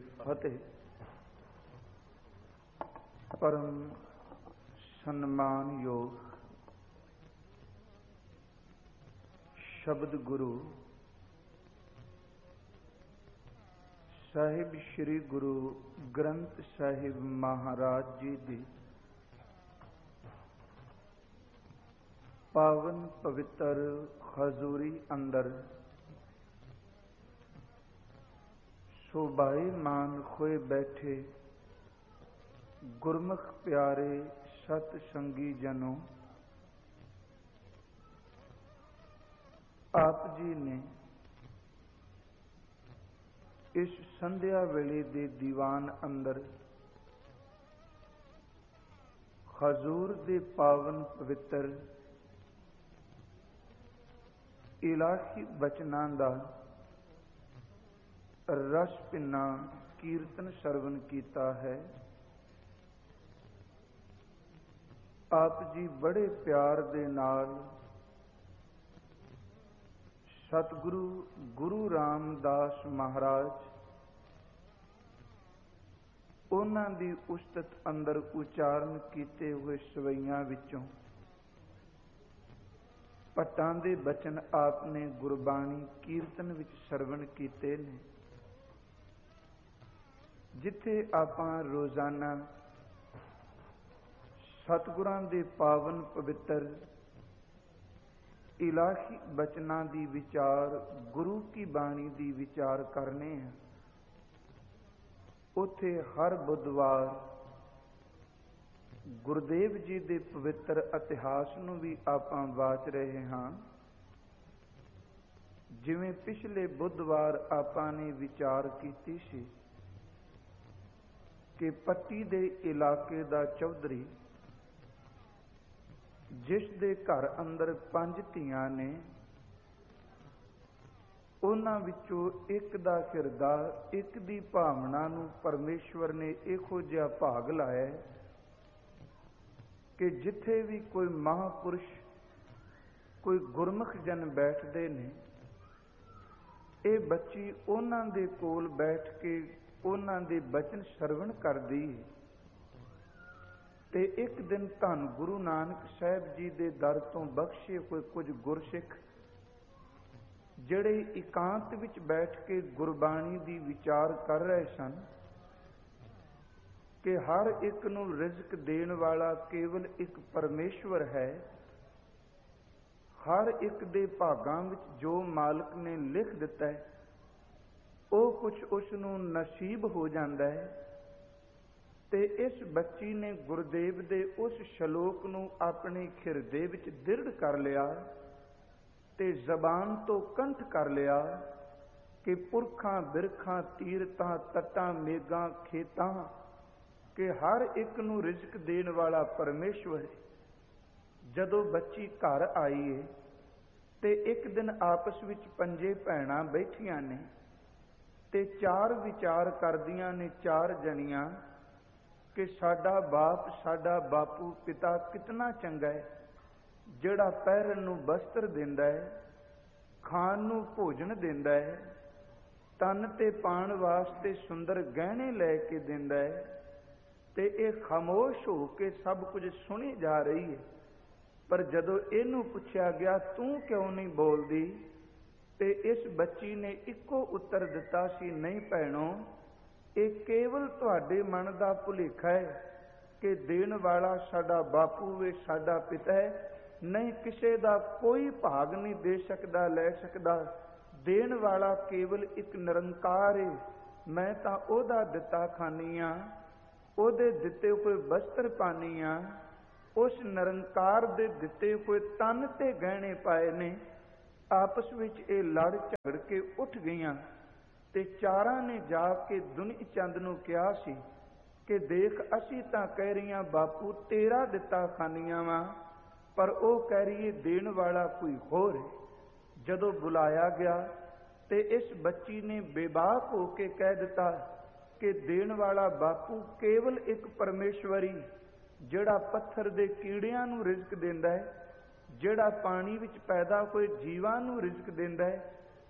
फतेह। परम सम्मान योग शब्द गुरु साहिब श्री गुरु ग्रंथ साहिब महाराज जी दी पावन पवित्र हजूरी अंदर शोभाई मान खोए बैठे गुरमुख प्यारे सत संगी जनों, आप जी ने इस संध्या वेले दे दीवान अंदर हजूर दे पावन पवित्र इलाही बचनां दा रस पिन्ना कीर्तन सरवण कीता है। आप जी बड़े प्यार दे नाल सतगुरु गुरु रामदास महाराज उन्हां दी उस्तत अंदर उचारण कीते हुए सवैयां विचों पट्टां दे बचन आपने गुरबाणी कीर्तन विच सरवण कीते ने। जिथे आपां रोजाना सतगुरां दे पावन पवित्र इलाही बचनां दी विचार गुरु की बाणी दी विचार करने हैं, उथे हर बुधवार गुरुदेव जी दे पवित्र इतिहास नूं भी आपां वाच रहे हां। जिवें पिछले बुधवार आपां ने विचार कीती सी कि पट्टी दे इलाके दा चौधरी जिस दे घर अंदर 5 धीआं ने, उन्हां विचों एक दा हिरदा एक दी भावना नूं परमेश्वर ने इहो जिहा भाग लाया कि जिथे भी कोई महापुरुष कोई गुरमुख जन बैठते ने, ये बच्ची उन्हां दे कोल बैठ के उन्हां दे बचन सरवण करदी है। ते एक दिन धन गुरु नानक साहब जी दे दर तो बख्शे हुए कुछ गुरसिख जिहड़े एकांत विच बैठ के गुरबाणी दी विचार कर रहे सन कि हर एक नूं रिज़क देण वाला केवल एक परमेश्वर है। हर एक दे भागां विच जो मालक ने लिख दिता है वो कुछ उसनूं नसीब हो जाता है। ते इस बच्ची ने गुरुदेव दे उस श्लोक नूं अपने हिरदे विच दृढ़ कर लिया ते जबान तो कंठ कर लिया कि पुरखां बिरखां तीरतां तटां मेघां खेतां कि हर एक नूं रिज़क देण वाला परमेश्वर है। जदों बच्ची घर आई है ते एक दिन आपस विच 5 भैणां बैठियां ने ते 4 विचार करदियां ने 4 जणियां कि साडा बाप साडा बापू पिता कितना चंगा है, जिहड़ा पहिरन नूं वस्त्र दिंदा है, खाण नूं भोजन दिंदा है, तन ते पाण वास्ते सुंदर गहने लैके दिंदा है। ते ये खामोश हो के सब कुछ सुनी जा रही है। पर जदों इहनूं पुछया गया तूं क्यों नहीं बोलदी, ते इस बच्ची ने इको उत्तर दिता सी, नहीं भैणो, ये केवल तुहाडे मन दा भुलेखा है कि देण वाला साडा बापू वे साडा पिता है, नहीं किसी दा कोई भाग नहीं दे सकदा लै सकदा। देण वाला केवल एक निरंकार है। मैं तां ओहदा दिता खानी आ, ओहदे दिते हुए वस्त्र पानी आ, उस निरंकार दे दिते हुए तन ते गहने पाए ने। आपस विच ये लड़ झगड़ के उठ गईयां ते 4 ने जाके दुनी चंद नूं कहा सी कि देख असीं तां कह रहीआं बापू तेरा दिता खानियां वां, पर वो कह रही है देण वाला कोई होर है। जदों बुलाया गया ते इस बच्ची ने बेबाक होके कह दिता कि देण वाला बापू केवल एक परमेश्वरी, जिहड़ा पत्थर दे कीड़ियां नूं रिज़क दिंदा है, जिहड़ा पानी विच पैदा होए जीवां नूं रिज़क दिंदा है,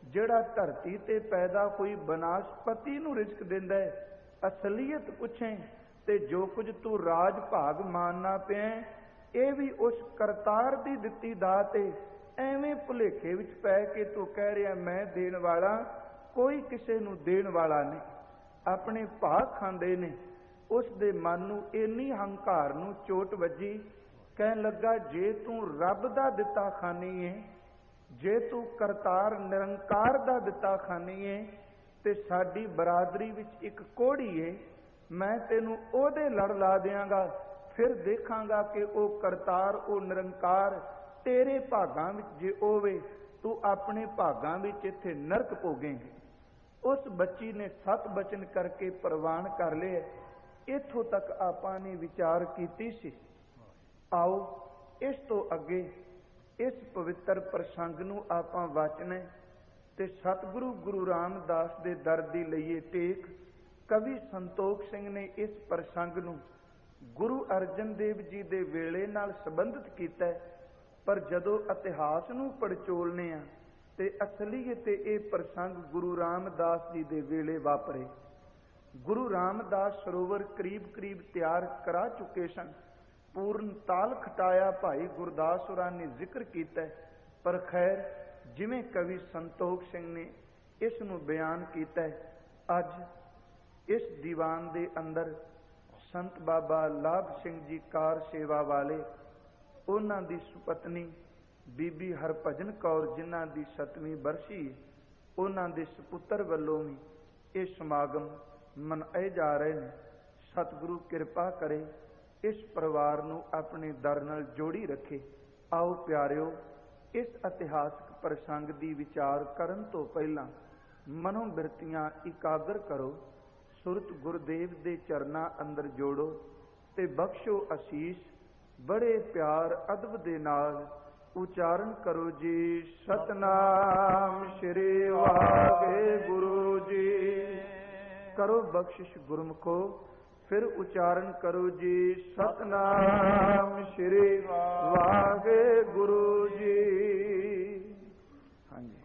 ਜਿਹੜਾ ਧਰਤੀ ਤੇ ਪੈਦਾ ਕੋਈ ਬਨਾਸਪਤੀ ਨੂੰ ਰਿਜ਼ਕ ਦਿੰਦਾ ਹੈ, ਅਸਲੀਅਤ ਪੁੱਛੇ ਤੇ ਜੋ ਕੁਝ ਤੂੰ ਰਾਜ ਭਾਗ ਮਾਨਣਾ ਪਿਆ ਇਹ ਵੀ ਉਸ ਕਰਤਾਰ ਦੀ ਦਿੱਤੀ ਦਾਤ ਏ। ਐਵੇਂ ਭੁਲੇਖੇ ਵਿੱਚ ਪੈ ਕੇ ਤੂੰ ਕਹਿ ਰਿਹਾ ਮੈਂ ਦੇਣ ਵਾਲਾ, ਕੋਈ ਕਿਸੇ ਨੂੰ ਦੇਣ ਵਾਲਾ ਨਹੀਂ। ਆਪਣੇ ਭਾਗ ਖਾਂਦੇ ਨੇ। ਉਸ ਦੇ ਮਨ ਨੂੰ ਇੰਨੀ ਹੰਕਾਰ ਨੂੰ ਚੋਟ ਵੱਜੀ, ਕਹਿਣ ਲੱਗਾ ਜੇ ਤੂੰ ਰੱਬ ਦਾ ਦਿੱਤਾ ਖਾਨੀ ਏ, ਜੇ ਤੂੰ ਕਰਤਾਰ ਨਿਰੰਕਾਰ ਦਾ ਦਿੱਤਾ ਖਾਨੀ ਏ ਤੇ ਸਾਡੀ ਬਰਾਦਰੀ ਵਿੱਚ ਇੱਕ ਕੋਹੜੀ ਏ, ਮੈਂ ਤੈਨੂੰ ਉਹਦੇ ਲੜ ਲਾ ਦਿਆਂਗਾ। ਫਿਰ ਦੇਖਾਂਗਾ ਕਿ ਉਹ ਕਰਤਾਰ ਉਹ ਨਿਰੰਕਾਰ ਤੇਰੇ ਭਾਗਾਂ ਵਿੱਚ ਜੇ ਹੋਵੇ, ਤੂੰ ਆਪਣੇ ਭਾਗਾਂ ਵਿੱਚ ਇੱਥੇ ਨਰਕ ਭੋਗੇਂਗੇ। ਉਸ ਬੱਚੀ ਨੇ 7 ਬਚਨ ਕਰਕੇ ਪ੍ਰਵਾਨ ਕਰ ਲਏ। ਇੱਥੋਂ ਤੱਕ ਆਪਾਂ ਨੇ ਵਿਚਾਰ ਕੀਤੀ ਸੀ। ਆਓ ਇਸ ਤੋਂ ਅੱਗੇ ਇਸ ਪਵਿੱਤਰ ਪ੍ਰਸੰਗ ਨੂੰ ਆਪਾਂ ਵਾਚਣਾ ਤੇ ਸਤਿਗੁਰੂ ਗੁਰੂ ਰਾਮਦਾਸ ਦੇ ਦਰ ਦੀ ਲਈਏ ਟੇਕ। ਕਵੀ ਸੰਤੋਖ ਸਿੰਘ ਨੇ ਇਸ ਪ੍ਰਸੰਗ ਨੂੰ ਗੁਰੂ ਅਰਜਨ ਦੇਵ ਜੀ ਦੇ ਵੇਲੇ ਨਾਲ ਸੰਬੰਧਿਤ ਕੀਤਾ ਹੈ, ਪਰ ਜਦੋਂ ਇਤਿਹਾਸ ਨੂੰ ਪੜਚੋਲਨੇ ਆ ਤੇ ਅਸਲੀਅਤ ਇਹ ਪ੍ਰਸੰਗ ਗੁਰੂ ਰਾਮਦਾਸ ਜੀ ਦੇ ਵੇਲੇ ਵਾਪਰੇ। ਗੁਰੂ ਰਾਮਦਾਸ ਸਰੋਵਰ ਕਰੀਬ ਤਿਆਰ ਕਰਾ ਚੁੱਕੇ ਸਨ। ਪੂਰਨ ਤਾਲ ਖਟਾਇਆ ਭਾਈ ਗੁਰਦਾਸ ਹੋਰਾਂ ਨੇ ਜ਼ਿਕਰ ਕੀਤਾ, ਪਰ ਖੈਰ ਜਿਵੇਂ ਕਵੀ ਸੰਤੋਖ ਸਿੰਘ ਨੇ ਇਸ ਨੂੰ ਬਿਆਨ ਕੀਤਾ, ਅੱਜ ਇਸ ਦੀਵਾਨ ਦੇ ਅੰਦਰ ਸੰਤ ਬਾਬਾ ਲਾਭ ਸਿੰਘ ਜੀ ਕਾਰ ਸੇਵਾ ਵਾਲੇ, ਉਹਨਾਂ ਦੀ ਸੁਪਤਨੀ ਬੀਬੀ ਹਰਭਜਨ ਕੌਰ ਜਿਨ੍ਹਾਂ ਦੀ 7ਵੀਂ ਬਰਸੀ, ਉਹਨਾਂ ਦੇ ਸੁਪੁੱਤਰ ਵੱਲੋਂ ਵੀ ਇਹ ਸਮਾਗਮ ਮਨਾਏ ਜਾ ਰਹੇ ਨੇ। ਸਤਿਗੁਰੂ ਕਿਰਪਾ ਕਰੇ ਇਸ ਪਰਿਵਾਰ ਨੂੰ ਆਪਣੇ ਦਰ ਨਾਲ ਜੋੜੀ ਰੱਖੇ। ਆਓ ਪਿਆਰਿਓ, ਇਸ ਇਤਿਹਾਸਕ ਪ੍ਰਸੰਗ ਦੀ ਵਿਚਾਰ ਕਰਨ ਤੋਂ ਪਹਿਲਾਂ ਮਨੋਂ ਬਿਰਤੀਆਂ ਇਕਾਗਰ ਕਰੋ, ਸੁਰਤ ਗੁਰਦੇਵ ਦੇ ਚਰਨਾਂ ਅੰਦਰ ਜੋੜੋ ਤੇ ਬਖਸ਼ੋ ਅਸੀਸ। ਬੜੇ ਪਿਆਰ ਅਦਬ ਦੇ ਨਾਲ ਉਚਾਰਨ ਕਰੋ ਜੀ, ਸਤਨਾਮ ਸ਼੍ਰੀ ਵਾਹਿਗੁਰੂ ਜੀ। ਕਰੋ ਬਖਸ਼ਿਸ਼ ਗੁਰਮੁਖੋ, ਫਿਰ ਉਚਾਰਨ ਕਰੋ ਜੀ, ਸਤਨਾਮ ਸ਼੍ਰੀ ਵਾਹਿਗੁਰੂ ਜੀ। ਹਾਂਜੀ।